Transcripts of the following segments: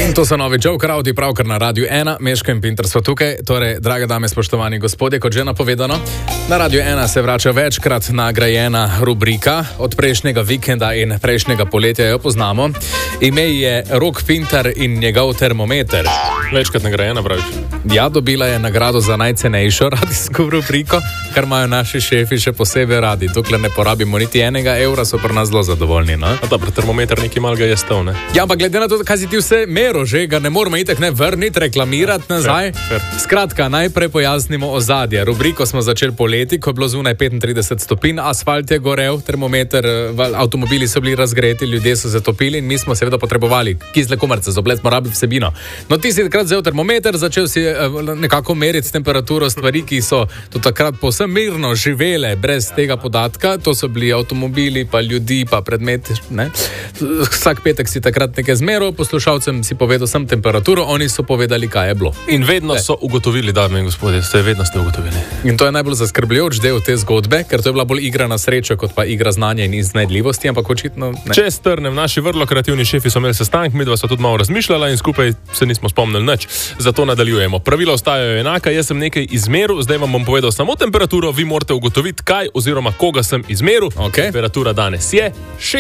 In to so novi Joker-auti, pravkar na Radiu 1, Meško in Pinter so tukaj. Torej, drage dame, spoštovani gospodje, kot že napovedano, na Radiu 1 se vrača večkrat nagrajena rubrika. Od prejšnjega vikenda in prejšnjega poletja jo poznamo. Ime je Rok Pinter in njegov termometer. Večkrat nagrajena, praviš? Ja, dobila je nagrado za najcenejšo radijsko rubriko, kar imajo naši šefi še posebej radi. Dokler ne porabimo niti enega evra, so pri nas zelo zadovoljni. No? Dobro, termometer nekaj malega je stal, ne? Ja, ampak glede na to, kaj si ti vse mero že, ga ne moramo itak ne vrniti, reklamirati nazaj. Fair. Skratka, najprej pojasnimo ozadje. Rubriko smo začeli poleti, ko je bilo zunaj 35 stopinj, asfalt je gorel, termometer, avtomobili so bili razgreti, ljudje so se topili in mi smo seveda potrebovali kisle komarce, zoplet smo rabili vsebino. No, ti si takrat vzel termometer, začel si nekako meriti temperaturo stvari, ki so do takrat povsem mirno živele brez tega podatka. To so bili avtomobili, pa ljudi, pa predmeti. Ne? Vsak petek si takrat nekaj zmeral, poslušalcem si povedal sem temperaturo, oni so povedali, kaj je bilo. In vedno so ugotovili, dame in gospodje, vedno ste ugotovili. In to je najbolj zaskrbljujoč del te zgodbe, ker to je bila bolj igra na srečo, kot pa igra znanja in iznajdljivosti, ampak očitno ne. Če strnem, naši vrlo kreativni šefi so imeli sestanek, midva so tudi malo razmišljala in skupaj se nismo spomnili nič. Zato nadaljujemo. Pravila ostajajo enaka, jaz sem nekaj izmeril, zdaj vam bom povedal samo temperaturo, vi morate ugotoviti, kaj oziroma koga sem izmeril. Okay. Temperatura danes je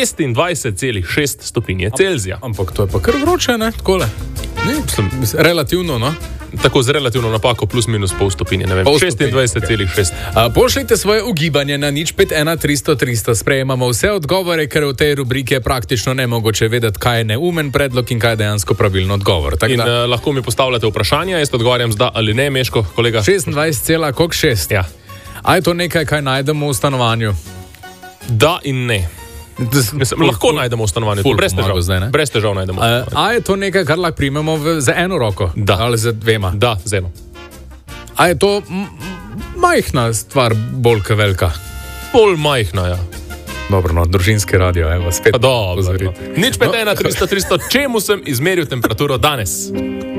26,6 stopinje Celzija. Ampak to je pa kar vroče, ne? Takole. Relativno, no? Tako z relativno napako plus minus pol stopinje, ne vem, 26,6. Pošljite svoje ugibanje na 051 300 300. Sprejemamo vse odgovore, ker v tej rubriki je praktično nemogoče vedeti, kaj je neumen predlog in kaj je dejansko pravilno odgovor. Lahko mi postavljate vprašanja, jaz odgovarjam zda ali ne, Meško, kolega. 26,6. Ja. A je to nekaj, kaj najdemo v stanovanju? Da in ne. Lahko najdemo v stanovanju, brez težav najdemo. A je to nekaj, kar lahko primemo z eno roko? Da. Ali z dvema? Da, z eno. A je to majhna stvar, bolj kot velika? Bolj majhna, ja. Dobro, no, družinski radio, evo, spet. Dobro. 051 300 300, čemu sem izmeril temperaturo danes?